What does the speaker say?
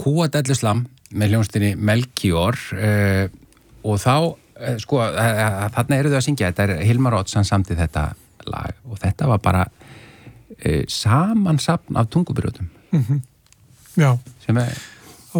Kúadelluslam með hljónstinni Melchior og þá, sko, þarna eru þau að syngja, þetta Hilmar Odds, hann samdi þetta lag og þetta var bara samansapn af tungubrjótum. Já. Sem